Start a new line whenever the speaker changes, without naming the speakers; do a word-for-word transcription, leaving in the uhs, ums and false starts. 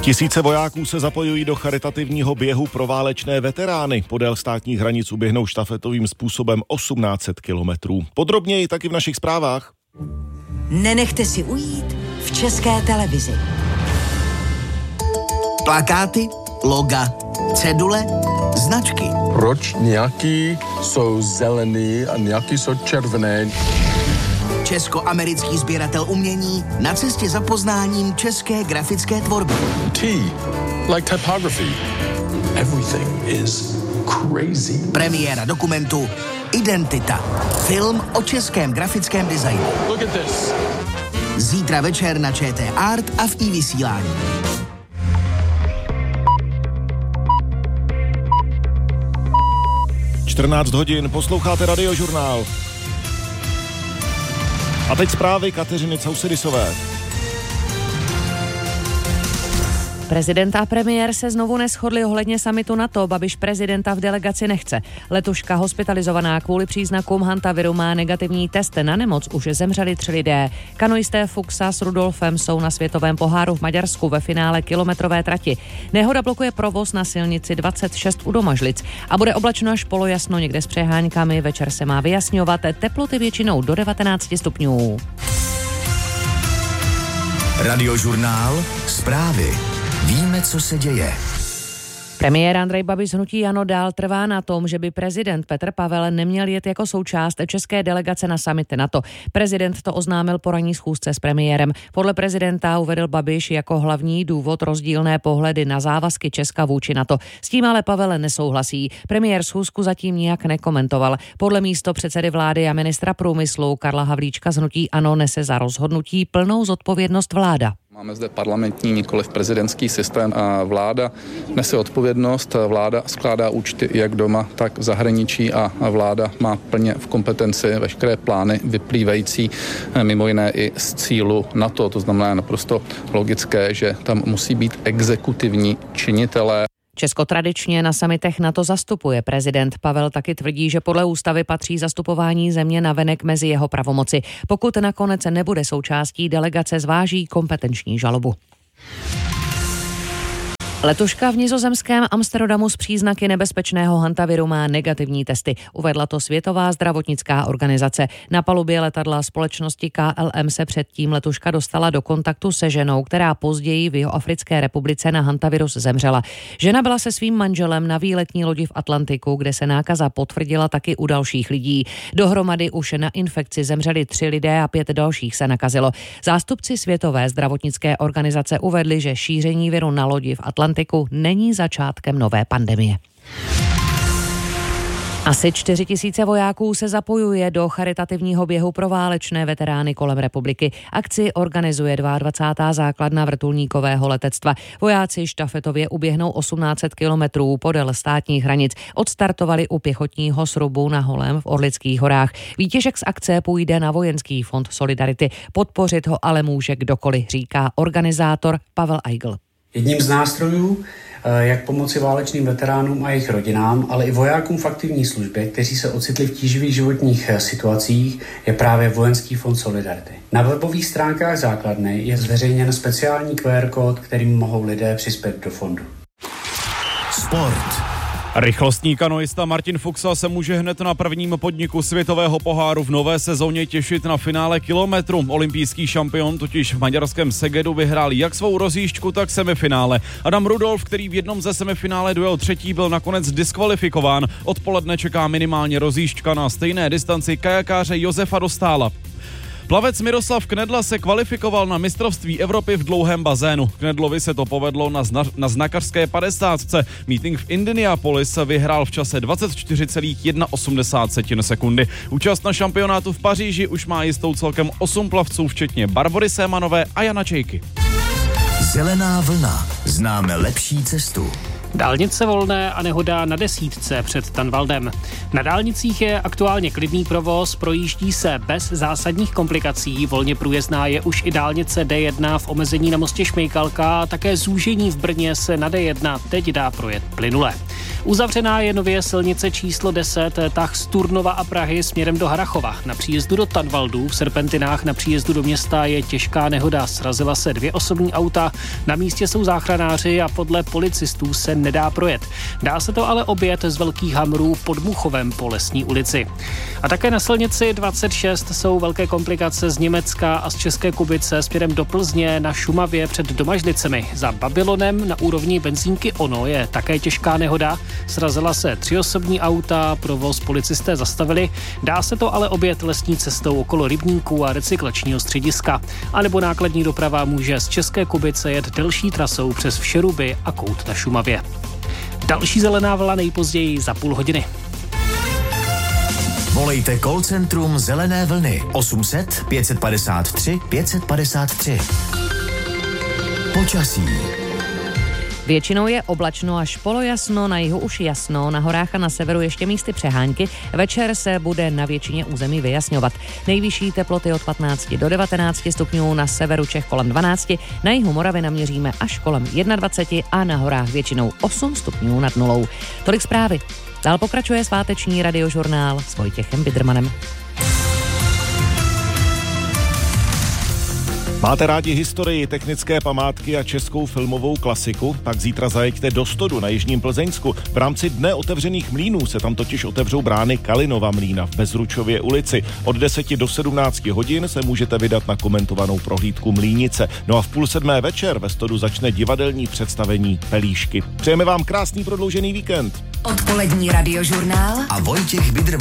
Tisíce vojáků se zapojují do charitativního běhu pro válečné veterány. Podél státních hranic uběhnou štafetovým způsobem osmnáct set kilometrů. Podrobněji taky v našich zprávách.
Nenechte si ujít v České televizi.
Plakáty, loga, cedule, značky.
Proč nějaký jsou zelený a nějaký jsou červené?
Česko-americký sběratel umění na cestě za poznáním české grafické tvorby.
T, like typography. Everything is crazy.
Premiéra dokumentu Identita. Film o českém grafickém designu.
Look at this.
Zítra večer na ČT Art a v iVysílání.
čtrnáct hodin, posloucháte Radiožurnál. A teď zprávy Kateřiny Causedisové.
Prezident a premiér se znovu neshodli ohledně summitu NATO. Babiš prezidenta v delegaci nechce. Letuška hospitalizovaná kvůli příznakům hantaviru má negativní test na nemoc. Už zemřeli tři lidé. Kanoisté Fuxa s Rudolfem jsou na světovém poháru v Maďarsku ve finále kilometrové trati. Nehoda blokuje provoz na silnici dvacet šest u Domažlic. A bude oblačno až polojasno, někde s přeháňkami. Večer se má vyjasňovat. Teploty většinou do devatenáct stupňů.
Radiožurnál, zprávy. Víme, co se děje.
Premiér Andrej Babiš z hnutí ANO dál trvá na tom, že by prezident Petr Pavel neměl jet jako součást české delegace na summit NATO. Prezident to oznámil po ranní schůzce s premiérem. Podle prezidenta uvedl Babiš jako hlavní důvod rozdílné pohledy na závazky Česka vůči NATO. S tím ale Pavel nesouhlasí. Premiér schůzku zatím nijak nekomentoval. Podle místopředsedy vlády a ministra průmyslu Karla Havlíčka z hnutí ANO nese za rozhodnutí plnou zodpovědnost vláda.
Máme zde parlamentní, nikoliv prezidentský systém a vláda nese odpovědnost, vláda skládá účty jak doma, tak v zahraničí a vláda má plně v kompetenci veškeré plány vyplývající mimo jiné i z cílu NATO. To znamená naprosto logické, že tam musí být exekutivní činitelé.
Česko tradičně na summitech NATO zastupuje. Prezident Pavel taky tvrdí, že podle ústavy patří zastupování země navenek mezi jeho pravomoci. Pokud nakonec nebude součástí delegace, zváží kompetenční žalobu. Letuška v nizozemském Amsterdamu s příznaky nebezpečného hantaviru má negativní testy. Uvedla to Světová zdravotnická organizace. Na palubě letadla společnosti K L M se předtím letuška dostala do kontaktu se ženou, která později v Jihoafrické republice na hantavirus zemřela. Žena byla se svým manželem na výletní lodi v Atlantiku, kde se nákaza potvrdila taky u dalších lidí. Dohromady už na infekci zemřeli tři lidé a pět dalších se nakazilo. Zástupci Světové zdravotnické organizace uvedli, že šíření viru na lodi v Atlantiku není začátkem nové pandemie. Asi čtyři tisíce vojáků se zapojuje do charitativního běhu pro válečné veterány kolem republiky. Akci organizuje dvacátá druhá základna vrtulníkového letectva. Vojáci štafetově uběhnou osmnáct set kilometrů podél státních hranic. Odstartovali u pěchotního srubu na Holém v Orlických horách. Výtěžek z akce půjde na Vojenský fond Solidarity. Podpořit ho ale může kdokoliv, říká organizátor Pavel Eigl.
Jedním z nástrojů, jak pomoci válečným veteránům a jejich rodinám, ale i vojákům v aktivní službě, kteří se ocitli v tíživých životních situacích, je právě Vojenský fond Solidarity. Na webových stránkách základny je zveřejněn speciální Q R kód, kterým mohou lidé přispět do fondu.
Sport.
Rychlostní kanoista Martin Fuxa se může hned na prvním podniku světového poháru v nové sezóně těšit na finále kilometru. Olympijský šampion totiž v maďarském Segedu vyhrál jak svou rozjížďku, tak semifinále. Adam Rudolf, který v jednom ze semifinále dojel třetí, byl nakonec diskvalifikován. Odpoledne čeká minimálně rozjížďka na stejné distanci kajakáře Josefa Dostála. Plavec Miroslav Knedla se kvalifikoval na mistrovství Evropy v dlouhém bazénu. Knedlovi se to povedlo na, zna- na znakařské padesátce. Meeting v Indianapolis vyhrál v čase dvacet čtyři celá osmdesát jedna sekundy. Účast na šampionátu v Paříži už má jistou celkem osm plavců, včetně Barbory Sémanové a Jana Čejky.
Zelená vlna. Známe lepší cestu.
Dálnice volné a nehoda na desítce před Tanvaldem. Na dálnicích je aktuálně klidný provoz, projíždí se bez zásadních komplikací. Volně průjezdná je už i dálnice D jedna v omezení na mostě Šmejkalka, také zúžení v Brně se na D jedna teď dá projet plynule. Uzavřená je nově silnice číslo deset, tah z Turnova a Prahy směrem do Harrachova. Na příjezdu do Tanvaldu v Serpentinách na příjezdu do města je těžká nehoda. Srazila se dvě osobní auta, na místě jsou záchranáři a podle policistů se nedá projet. Dá se to ale objet z Velkých Hamrů pod Muchovem po Lesní ulici. A také na silnici dvacet šest jsou velké komplikace z Německa a z České Kubice směrem do Plzně na Šumavě před Domažlicemi. Za Babylonem na úrovni benzínky Ono je také těžká nehoda. Srazila se tři osobní auta, provoz policisté zastavili. Dá se to ale objet lesní cestou okolo rybníků a recyklačního střediska. A nebo nákladní doprava může z České Kubice jet delší trasou přes Všeruby a Kout na Šumavě. Další zelená vlna nejpozději za půl hodiny.
Volejte call centrum Zelené vlny osm set pět padesát tři pět padesát tři. Počasí.
Většinou je oblačno až polojasno, na jihu už jasno, na horách a na severu ještě místy přehánky. Večer se bude na většině území vyjasňovat. Nejvyšší teploty od patnácti do devatenácti stupňů, na severu Čech kolem dvanácti, na jihu Moravy naměříme až kolem dvacet jedna a na horách většinou osm stupňů nad nulou. Tolik zprávy. Dál pokračuje sváteční radiožurnál s Vojtěchem Bidrmanem.
Máte rádi historii, technické památky a českou filmovou klasiku? Tak zítra zajeďte do Stodu na Jižním Plzeňsku. V rámci Dne otevřených mlýnů se tam totiž otevřou brány Kalinova mlýna v Bezručově ulici. Od deseti do sedmnácti hodin se můžete vydat na komentovanou prohlídku Mlýnice. No a v půl sedmé večer ve Stodu začne divadelní představení Pelíšky. Přejeme vám krásný prodloužený víkend.
Odpolední radiožurnál
A Vojtěch Bidrman.